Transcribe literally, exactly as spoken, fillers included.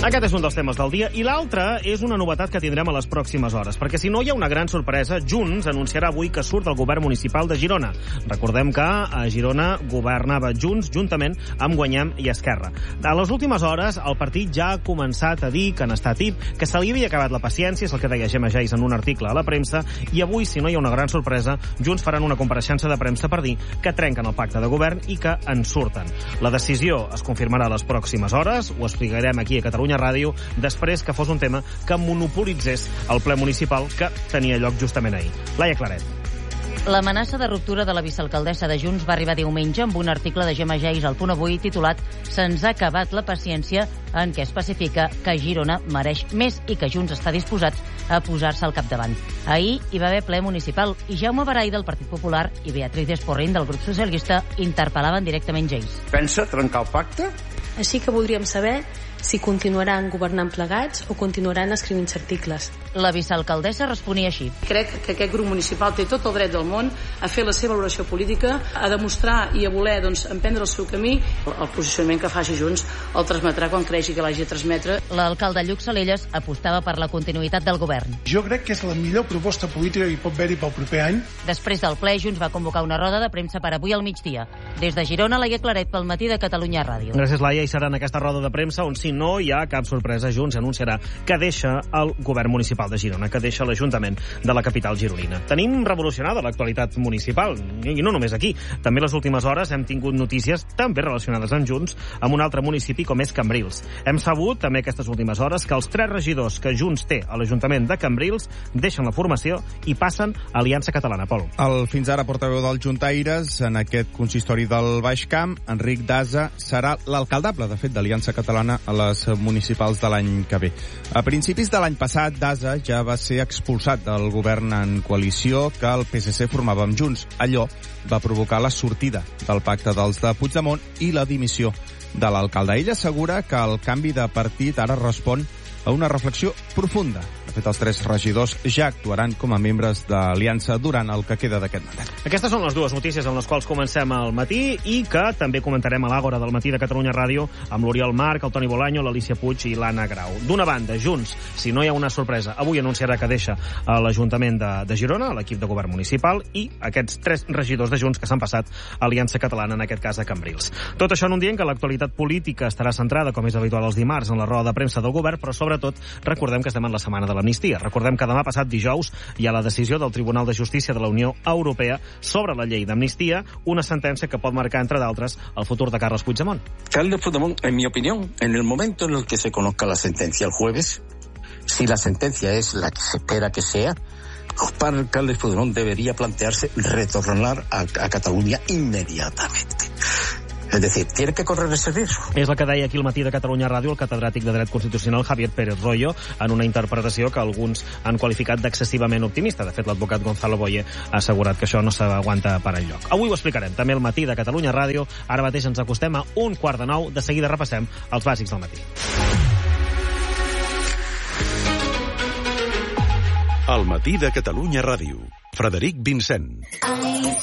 Aquest és un dels temes del dia, i l'altre és una novetat que tindrem a les pròximes hores, perquè si no hi ha una gran sorpresa, Junts anunciarà avui que surt del govern municipal de Girona. Recordem que a Girona governava Junts juntament amb Guanyem i Esquerra. A les últimes hores el partit ja ha començat a dir que n'està tip, que se li havia acabat la paciència, és el que deia Gemma Geis en un article a la premsa, i avui, si no hi ha una gran sorpresa, Junts faran una compareixença de premsa per dir que trenquen el pacte de govern i que en surten. La decisió es confirmarà a les pròximes hores, ho explicarem aquí a Catalunya Ràdio, després que fos un tema que monopolitzés el ple municipal que tenia lloc justament ahir. Laia Claret. L'amenaça de ruptura de la vicealcaldessa de Junts va arribar diumenge amb un article de Gemma Geis al Punt Avui titulat «Se'ns ha acabat la paciència», en què especifica que Girona mereix més i que Junts està disposat a posar-se al capdavant. Ahir hi va haver ple municipal i Jaume Barai del Partit Popular i Beatriz Esporrin del grup socialista interpel·laven directament Geis. Pensa trencar el pacte? Així que voldríem saber si continuaran governant plegats o continuaran escrivint articles. La vicealcaldessa responia així. Crec que aquest grup municipal té tot el dret del món a fer la seva valoració política, a demostrar i a voler doncs, emprendre el seu camí. El posicionament que faci Junts el transmetrà quan creixi que l'hagi de transmetre. L'alcalde Lluc Salelles apostava per la continuïtat del govern. Jo crec que és la millor proposta política que hi pot haver-hi pel proper any. Després del ple, Junts va convocar una roda de premsa per avui al migdia. Des de Girona, Laia Claret, pel matí de Catalunya Ràdio. Gràcies, Laia, i serà en aquesta roda de premsa on, si no hi ha cap sorpresa, Junts anunciarà que deixa el govern municipal de Girona, que deixa l'Ajuntament de la capital gironina. Tenim revolucionada l'actualitat municipal, i no només aquí. També les últimes hores hem tingut notícies també relacionades amb Junts amb un altre municipi com és Cambrils. Hem sabut també aquestes últimes hores que els tres regidors que Junts té a l'Ajuntament de Cambrils deixen la formació i passen a Aliança Catalana. Pol. El fins ara portaveu dels Juntaires en aquest consistori del Baix Camp, Enric Daza, serà l'alcaldable, de fet, d'Aliança Catalana a les municipals de l'any que ve. A principis de l'any passat, Daza ja va ser expulsat del govern en coalició que el P S C formava amb Junts. Allò va provocar la sortida del pacte dels de Puigdemont i la dimissió de l'alcalde. Ell assegura que el canvi de partit ara respon a una reflexió profunda. De fet, els tres regidors ja actuaran com a membres d'Aliança durant el que queda d'aquest mandat. Aquestes són les dues notícies amb les quals comencem al matí i que també comentarem a l'Àgora del matí de Catalunya Ràdio amb l'Oriol Marc, el Toni Bolaño, l'Alicia Puig i l'Anna Grau. D'una banda, Junts, si no hi ha una sorpresa, avui anunciarà que deixa a l'Ajuntament de, de Girona, l'equip de govern municipal, i aquests tres regidors de Junts que s'han passat a Aliança Catalana, en aquest cas a Cambrils. Tot això en un dia en què l'actualitat política estarà centrada, com és habitual els dimarts, en la roda de premsa del govern, però sobretot recordem que estem en la setmana de l'amnistia. Recordem que demà passat dijous hi ha la decisió del Tribunal de Justícia de la Unió Europea sobre la llei d'amnistia, una sentència que pot marcar, entre d'altres, el futur de Carles Puigdemont. Carles Puigdemont, en mi opinión, en el momento en el que se conozca la sentencia el jueves, si la sentencia es la que se espera que sea, para Carles Puigdemont debería plantearse retornar a, a Cataluña inmediatamente. Es decir, tiene que correr ese riesgo. És el que deia aquí al matí de Catalunya Ràdio el catedràtic de Dret Constitucional Javier Pérez Royo en una interpretació que alguns han qualificat d'excessivament optimista. De fet, l'advocat Gonzalo Boye ha assegurat que això no s'aguanta per enlloc. Avui ho explicarem també al matí de Catalunya Ràdio. Ara mateix ens acostem a un quart de nou. De seguida repassem els bàsics del matí. Al matí de Catalunya Ràdio. Frederic Vincent.